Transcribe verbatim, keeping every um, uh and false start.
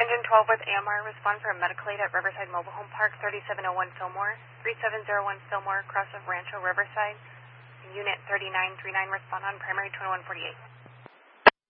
Engine twelve with A M R, respond for a medical aid at Riverside Mobile Home Park, thirty-seven oh one Fillmore, three seven zero one Fillmore, cross of Rancho Riverside. Unit thirty-nine thirty-nine, respond on primary twenty-one forty-eight.